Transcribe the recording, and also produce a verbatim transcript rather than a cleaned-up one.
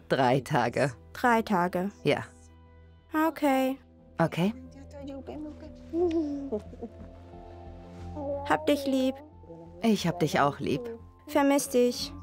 Drei Tage. Drei Tage. Ja. Okay. Okay? Hab dich lieb. Ich hab dich auch lieb. Vermiss dich.